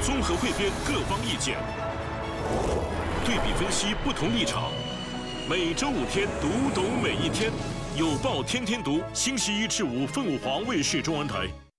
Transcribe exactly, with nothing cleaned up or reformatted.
综合汇编各方意见，对比分析不同立场。每周五天，读懂每一天。有报天天读，星期一至五，凤凰卫视中文台。